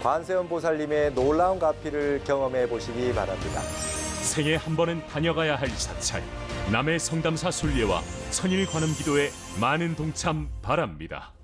관세음 보살님의 놀라운 가피를 경험해 보시기 바랍니다. 생애 한 번은 다녀가야 할 사찰, 남해 성담사 순례와 천일 관음기도에 많은 동참 바랍니다.